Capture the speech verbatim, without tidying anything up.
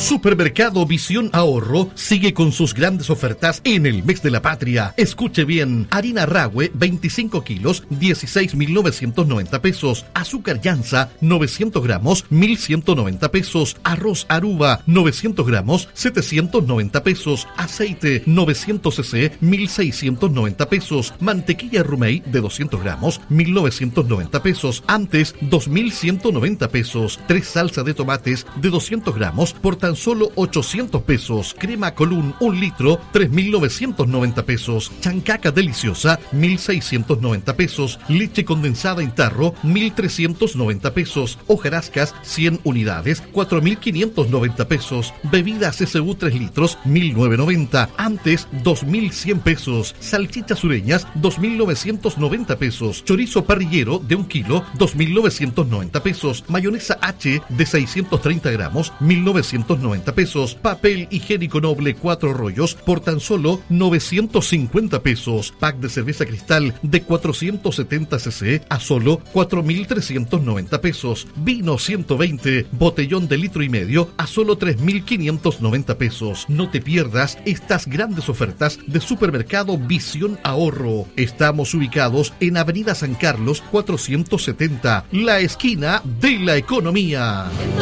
Supermercado Visión Ahorro sigue con sus grandes ofertas en el mes de la patria. Escuche bien, harina Rahue veinticinco kilos, dieciséis mil novecientos noventa pesos. Azúcar Llanza novecientos gramos, mil ciento noventa pesos. Arroz Aruba novecientos gramos, setecientos noventa pesos. Aceite novecientos centilitros, mil seiscientos noventa pesos. Mantequilla Rumey de doscientos gramos, mil novecientos noventa pesos. Antes dos mil ciento noventa pesos. Tres salsa de tomates de doscientos gramos por tan solo ochocientos pesos. Crema Colún un litro, tres mil novecientos noventa pesos. Chancaca deliciosa, mil seiscientos noventa pesos. Leche condensada en tarro, mil trescientos noventa pesos. Hojarascas cien unidades, cuatro mil quinientos noventa pesos. Bebidas S U tres litros, mil novecientos noventa. Antes dos mil cien pesos. Salchichas sureñas, dos mil novecientos noventa pesos. Chorizo parrillero de un kilo, dos mil novecientos noventa pesos. Mayonesa H de seiscientos treinta gramos, mil novecientos noventa pesos. Papel higiénico noble cuatro rollos por tan solo novecientos cincuenta pesos. Pack de cerveza Cristal de cuatrocientos setenta centilitros a solo cuatro mil trescientos noventa pesos. Vino ciento veinte, botellón de litro y medio a solo tres mil quinientos noventa pesos. No te pierdas estas grandes ofertas de Supermercado Visión Ahorro. Estamos ubicados en Avenida San Carlos cuatrocientos setenta, la esquina de la economía.